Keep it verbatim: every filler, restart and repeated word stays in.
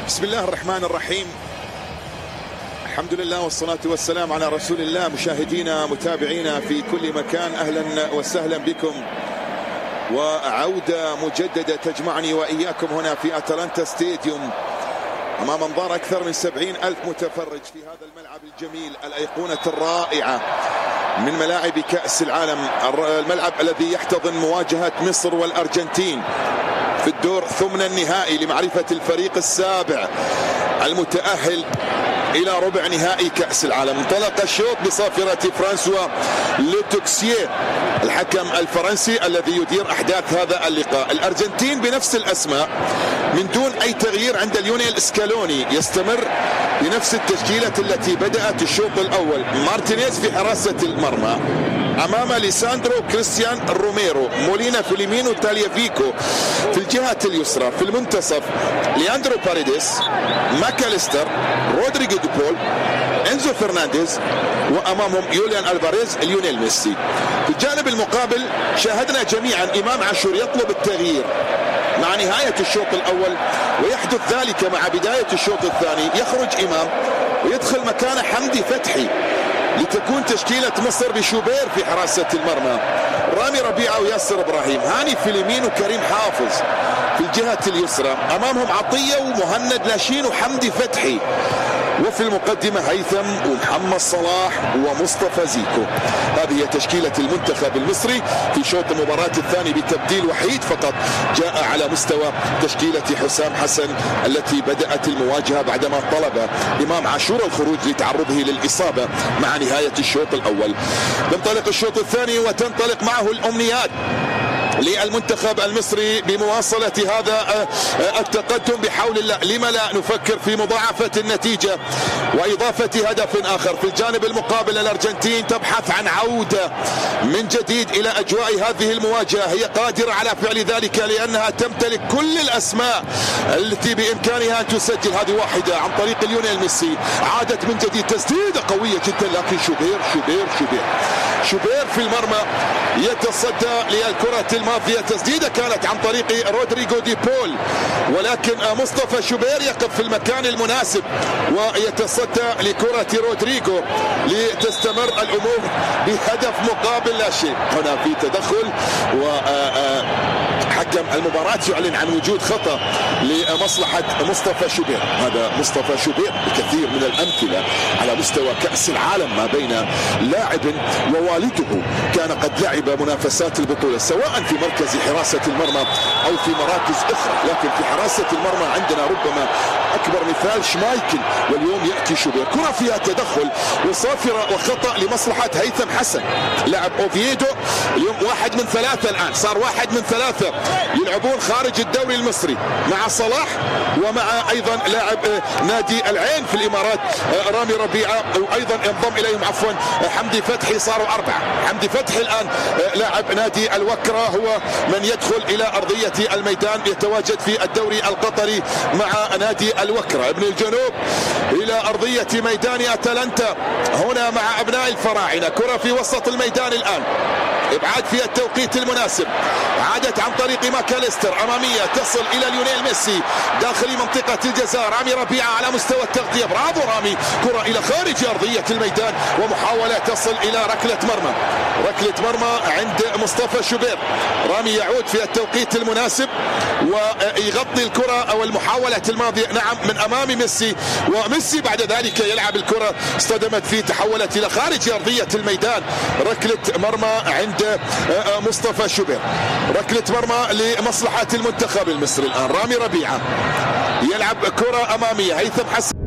بسم الله الرحمن الرحيم. الحمد لله والصلاة والسلام على رسول الله. مشاهدينا متابعينا في كل مكان، أهلا وسهلا بكم، وعودة مجددة تجمعني وإياكم هنا في أتلانتا ستاديوم أمام أنظار أكثر من سبعين ألف متفرج في هذا الملعب الجميل، الأيقونة الرائعة من ملاعب كأس العالم، الملعب الذي يحتضن مواجهة مصر والأرجنتين في الدور ثمن النهائي لمعرفة الفريق السابع المتأهل إلى ربع نهائي كأس العالم. انطلق الشوط بصافرة فرانسوا لوتوكسيه الحكم الفرنسي الذي يدير أحداث هذا اللقاء. الأرجنتين بنفس الأسماء من دون أي تغيير عند ليونيل سكالوني، يستمر بنفس التشكيلة التي بدأت الشوط الأول. مارتينيز في حراسة المرمى، أمام ليساندرو كريستيان روميرو، مولينا فيليمينو تاليافيكو في الجهة اليسرى. في المنتصف لياندرو باريديس، ماكاليستر، رودريغو دي بول، انزو فرنانديز، وأمامهم يوليان ألفاريز، ليونيل ميسي. في الجانب المقابل شاهدنا جميعا إمام عاشور يطلب التغيير مع نهاية الشوط الأول، ويحدث ذلك مع بداية الشوط الثاني. يخرج إمام ويدخل مكانه حمدي فتحي لتكون تشكيلة مصر بشوبير في حراسة المرمى، رامي ربيعة وياسر إبراهيم، هاني فيليمين وكريم حافظ في الجهة اليسرى. أمامهم عطية ومهند لاشين وحمدي فتحي، وفي المقدمة هيثم ومحمد صلاح ومصطفى زيكو. هذه هي تشكيلة المنتخب المصري في شوط المباراة الثاني بتبديل وحيد فقط جاء على مستوى تشكيلة حسام حسن التي بدأت المواجهة بعدما طلب إمام عاشور الخروج لتعرضه للإصابة مع نهاية الشوط الأول. ينطلق الشوط الثاني وتنطلق معه الأمنيات للمنتخب المصري بمواصلة هذا التقدم بحول الله. لما لا نفكر في مضاعفة النتيجة وإضافة هدف آخر؟ في الجانب المقابل الأرجنتين تبحث عن عودة من جديد إلى أجواء هذه المواجهة، هي قادرة على فعل ذلك لأنها تمتلك كل الأسماء التي بإمكانها أن تسجل. هذه واحدة عن طريق ليونيل ميسي، عادت من جديد، تسديدة قوية جدا، لكن شوبير شوبير شوبير شوبير في المرمى يتصدى للكرة الماضية. تسديدة كانت عن طريق رودريغو دي بول، ولكن مصطفى شوبير يقف في المكان المناسب ويتصدى لكرة رودريغو لتستمر الأمور بهدف مقابل لا شيء. هنا في تدخل وحكم المباراة يعلن عن وجود خطأ لمصلحة مصطفى شوبير. هذا مصطفى شوبير بكثير من الأمثلة على مستوى كأس العالم ما بين لاعب ووالده كان قد لعب منافسات البطولة سواء في مركز حراسة المرمى أو في مراكز أخرى، لكن في حراسة المرمى عندنا ربما أكبر مثال شمايكل، واليوم يأتي شوبير. كرة فيها تدخل وصافرة وخطأ لمصلحة هيثم حسن لاعب أوفييدو. اليوم واحد من ثلاثة، الآن صار واحد من ثلاثة يلعبون خارج الدوري المصري مع صلاح ومع أيضا لاعب نادي العين في الإمارات رامي ربيعة، وأيضا انضم إليهم عفوا حمدي فتحي، صاروا أربعة. حمدي فتحي الآن لاعب نادي الوكرة هو من يدخل إلى أرضية الميدان، يتواجد في الدوري القطري مع نادي الوكرة. ابن الجنوب إلى أرضية ميدان أتلانتا هنا مع أبناء الفراعنة. كرة في وسط الميدان الآن، ابعاد في التوقيت المناسب، عادت عن طريق ماكاليستر اماميه تصل الى ليونيل ميسي داخل منطقه الجزاء. رامي ربيعه على مستوى التغطيه، برافو رامي، كره الى خارج ارضيه الميدان ومحاوله تصل الى ركله مرمى. ركله مرمى عند مصطفى شوبير. رامي يعود في التوقيت المناسب ويغطي الكره او المحاوله الماضيه، نعم، من امام ميسي، وميسي بعد ذلك يلعب الكره، اصطدمت فيه، تحولت الى خارج ارضيه الميدان. ركله مرمى عند مصطفى شوبير، ركلة مرمى لمصلحة المنتخب المصري. الآن رامي ربيعة يلعب كرة أمامية، هيثم حسن